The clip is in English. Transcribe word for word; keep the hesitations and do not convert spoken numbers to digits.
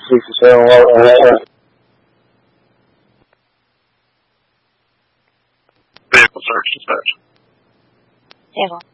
sì, ci sono eh, vehicle search dispatch. Vehicle.